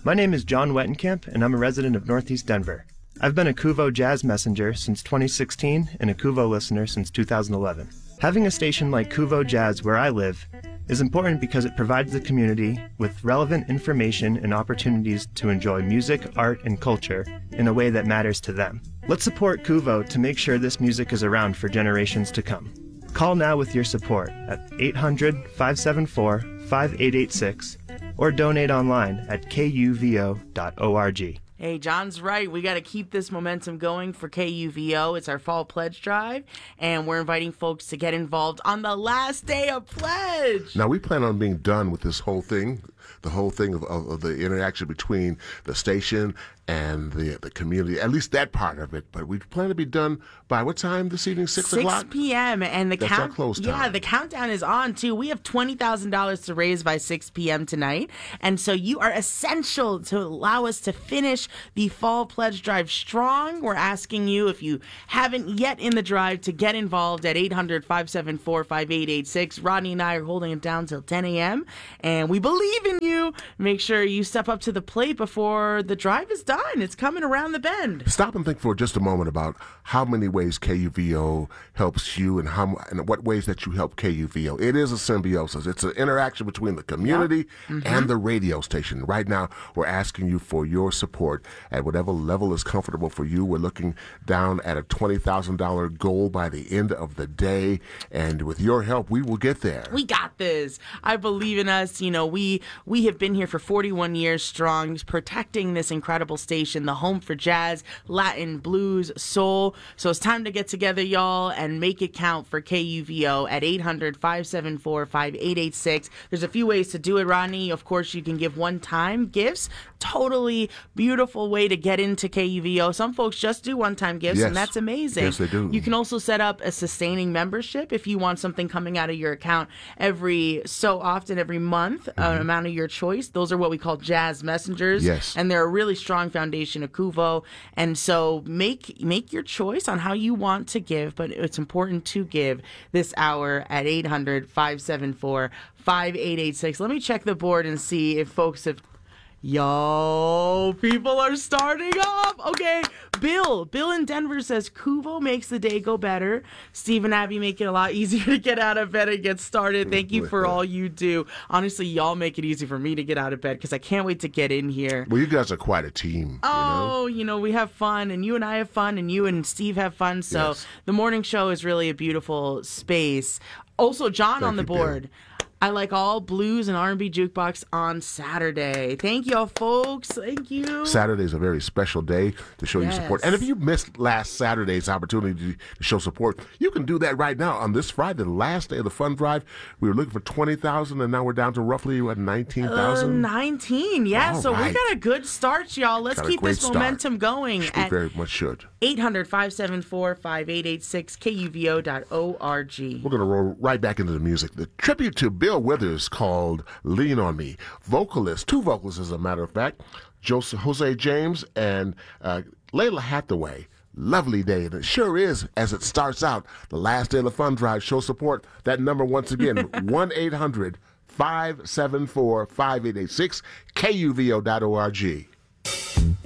My name is John Wettenkamp, and I'm a resident of Northeast Denver. I've been a Kuvo Jazz messenger since 2016 and a Kuvo listener since 2011. Having a station like Kuvo Jazz where I live is important because it provides the community with relevant information and opportunities to enjoy music, art, and culture in a way that matters to them. Let's support Kuvo to make sure this music is around for generations to come. Call now with your support at 800-574-5886 or donate online at kuvo.org. Hey, John's right. We got to keep this momentum going for KUVO. It's our fall pledge drive, and we're inviting folks to get involved on the last day of pledge. Now, we plan on being done with this whole thing, the whole thing of the interaction between the station and the community, at least that part of it. But we plan to be done by what time this evening? 6 o'clock? 6 p.m. And the That's our close time. Yeah, the countdown is on, too. We have $20,000 to raise by 6 p.m. tonight. And so you are essential to allow us to finish the fall pledge drive strong. We're asking you, if you haven't yet in the drive, to get involved at 800-574-5886. Rodney and I are holding it down till 10 a.m. And we believe in you. Make sure you step up to the plate before the drive is done. It's coming around the bend. Stop and think for just a moment about how many ways KUVO helps you and what ways that you help KUVO. It is a symbiosis. It's an interaction between the community and the radio station. Right now, we're asking you for your support at whatever level is comfortable for you. We're looking down at a $20,000 goal by the end of the day, and with your help, we will get there. We got this. I believe in us. You know, we have been here for 41 years strong, protecting this incredible station, the home for jazz, Latin, blues, soul. So it's time to get together, y'all, and make it count for KUVO at 800-574-5886. There's a few ways to do it, Rodney. Of course, you can give one-time gifts. Totally beautiful way to get into KUVO. Some folks just do one-time gifts, Yes. and that's amazing. Yes, they do. You can also set up a sustaining membership if you want something coming out of your account every so often, every month, an amount of your choice. Those are what we call jazz messengers. Yes. And they're a really strong foundation of Kuvo. And so make your choice on how you want to give, but it's important to give this hour at 800-574-5886. Let me check the board and see if folks have... Yo, people are starting off. Okay, Bill in Denver says Kuvo makes the day go better. Steve and Abby make it a lot easier to get out of bed and get started. Thank you for all you do. Honestly, y'all make it easy for me to get out of bed because I can't wait to get in here. Well, you guys are quite a team. Oh, we have fun, and you and I have fun, and you and Steve have fun. So Yes. The morning show is really a beautiful space. Also, John on the board. I like all blues and R&B jukebox on Saturday. Thank y'all, folks. Thank you. Saturday is a very special day to show you support. And if you missed last Saturday's opportunity to show support, you can do that right now on this Friday, the last day of the fund drive. We were looking for 20,000, and now we're down to roughly, 19,000? 19, yeah. All so right. we got a good start, y'all. Let's Got a keep great this momentum start. going. We At very much should. 800-574-5886, kuvo.org. We're going to roll right back into the music. The tribute to Bill Withers called Lean on Me. Two vocalists, as a matter of fact, Jose James and Layla Hathaway. Lovely day, and it sure is as it starts out. The last day of the fund drive. Show support. That number once again, 1-800-574-5886, kuvo.org.